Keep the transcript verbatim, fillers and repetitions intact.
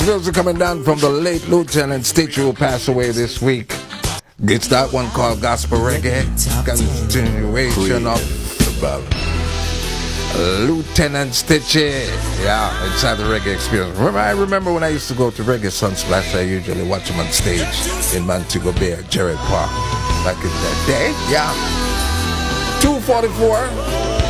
Music coming down from the late Lieutenant Stitch, who passed away this week. It's that one called Gospel Reggae. Continuation of Lieutenant Stitchy. Yeah, inside the reggae experience. Remember, I remember when I used to go to Reggae Sunsplash, I usually watch him on stage in Montego Bay at Gerald Park back in that day. Yeah. two forty-four.